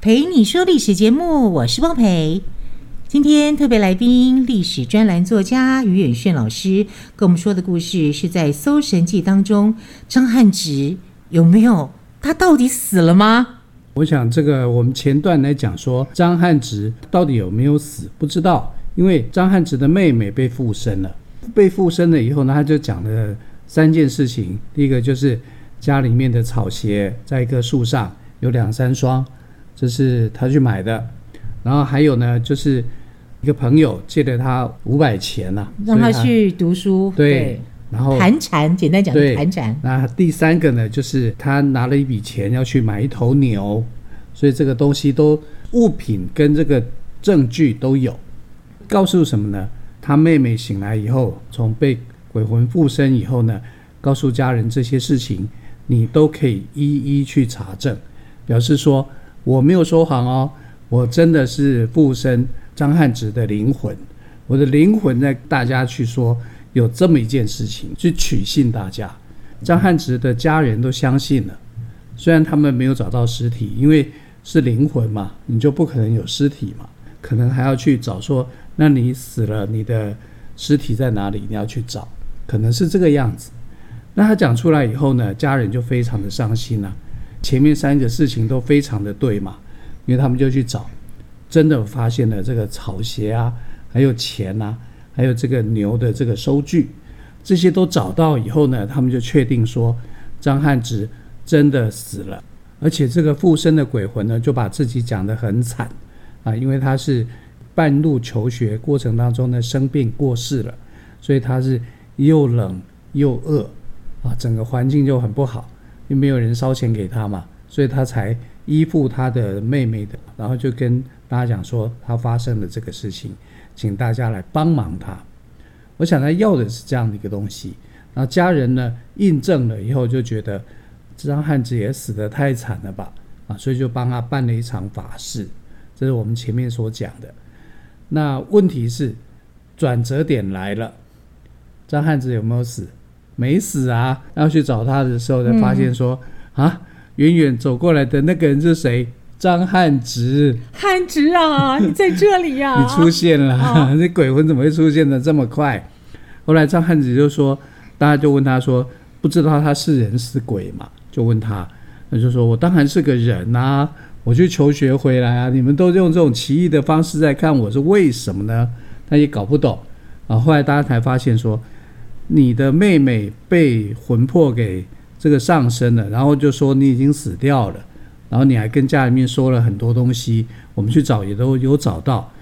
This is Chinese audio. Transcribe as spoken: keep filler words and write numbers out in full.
陪你说历史节目，我是汪培。今天特别来宾，历史专栏作家于远炫老师跟我们说的故事是在《搜神记》当中，张汉直有没有？他到底死了吗？ 我想这个我们前段来讲说张汉直到底有没有死不知道，因为张汉直的妹妹被附身了，被附身了以后呢，他就讲了三件事情。第一个就是家里面的草鞋在一棵树上有两三双，这是他去买的。然后还有呢，就是一个朋友借了他五百钱啊， 让他去读书。 对， 对， 然后盘缠，简单讲盘缠。 那第三个呢，就是他拿了一笔钱要去买一头牛，所以这个东西都物品跟这个证据都有。告诉什么呢？他妹妹醒来以后，从被鬼魂附身以后呢，告诉家人这些事情，你都可以一一去查证，表示说我没有说谎哦。我真的是附身张汉直的灵魂，我的灵魂在大家去说有这么一件事情，去取信大家。张汉直的家人都相信了，虽然他们没有找到尸体，因为是灵魂嘛，你就不可能有尸体嘛，可能还要去找说，那你死了，你的尸体在哪里？你要去找，可能是这个样子。那他讲出来以后呢，家人就非常的伤心了、啊。前面三个事情都非常的对嘛。因为他们就去找，真的发现了这个草鞋啊，还有钱啊，还有这个牛的这个收据，这些都找到以后呢，他们就确定说张汉直真的死了，而且这个附身的鬼魂呢，就把自己讲得很惨啊，因为他是半路求学过程当中呢生病过世了，所以他是又冷又饿啊，整个环境就很不好，又没有人烧钱给他嘛，所以他才依附他的妹妹的，然后就跟大家讲说他发生了这个事情，请大家来帮忙他。我想他要的是这样的一个东西，然后家人呢印证了以后就觉得张汉直也死得太惨了吧，啊，所以就帮他办了一场法事，这是我们前面所讲的。那问题是转折点来了，张汉直有没有死？没死啊！要去找他的时候才发现说、嗯、啊。远远走过来的那个人是谁？张汉直。汉直啊，你在这里啊！ 你出现了，哦、这鬼魂怎么会出现的这么快？后来张汉直就说，大家就问他说，不知道他是人是鬼嘛？就问他，他就说我当然是个人啊，我去求学回来啊，你们都用这种奇异的方式在看我，是为什么呢？他也搞不懂啊。后来大家才发现说，你的妹妹被魂魄给这个上身了，然后就说你已经死掉了，然后你还跟家里面说了很多东西，我们去找也都有找到，